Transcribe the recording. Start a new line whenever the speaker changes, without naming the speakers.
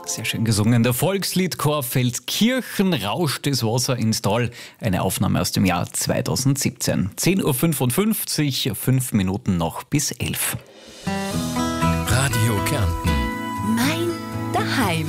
Sehr schön gesungen. Der Volksliedchor Feldkirchen rauscht das Wasser ins Tal. Eine Aufnahme aus dem Jahr 2017. 10.55 Uhr, 5 Minuten noch bis 11.
Radio